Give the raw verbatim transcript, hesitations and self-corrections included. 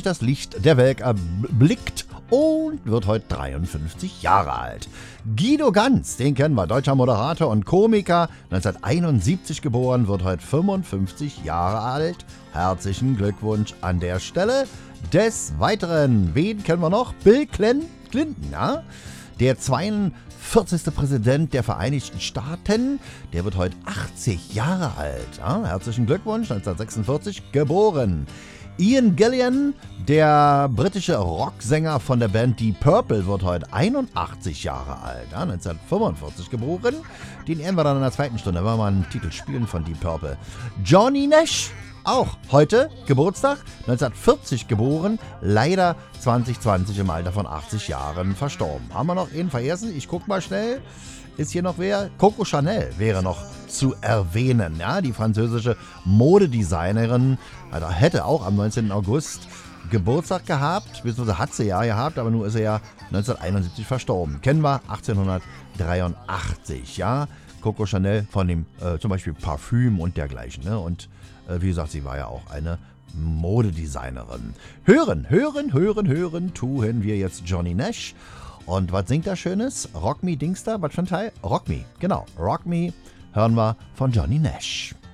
das Licht der Welt erblickt und wird heute dreiundfünfzig Jahre alt. Guido Ganz, den kennen wir, deutscher Moderator und Komiker, neunzehnhunderteinundsiebzig geboren, wird heute fünfundfünfzig Jahre alt. Herzlichen Glückwunsch an der Stelle. Des Weiteren, wen kennen wir noch? Bill Clinton, ja? Der zweiundvierzigste Präsident der Vereinigten Staaten, der wird heute achtzig Jahre alt. Ja? Herzlichen Glückwunsch, neunzehnhundertsechsundvierzig geboren. Ian Gillan, der britische Rocksänger von der Band Deep Purple, wird heute einundachtzig Jahre alt. Ja? neunzehnhundertfünfundvierzig geboren. Den ehren wir dann in der zweiten Stunde, wenn wir mal einen Titel spielen von Deep Purple. Johnny Nash. Auch heute Geburtstag, neunzehnhundertvierzig geboren, leider zwanzig zwanzig im Alter von achtzig Jahren verstorben. Haben wir noch einen vergessen? Ich guck mal schnell. Ist hier noch wer? Coco Chanel wäre noch zu erwähnen. Ja, die französische Modedesignerin also hätte auch am neunzehnten August Geburtstag gehabt, beziehungsweise hat sie ja gehabt, aber nur ist er ja neunzehnhunderteinundsiebzig verstorben. Kennen wir achtzehnhundertdreiundachtzig, ja. Coco Chanel von dem äh, zum Beispiel Parfüm und dergleichen, ne? Und äh, wie gesagt, sie war ja auch eine Modedesignerin. Hören, hören, hören, hören, tun wir jetzt Johnny Nash. Und was singt da Schönes? Rock Me Dingster, was für ein Teil? Rock Me, genau. Rock Me hören wir von Johnny Nash.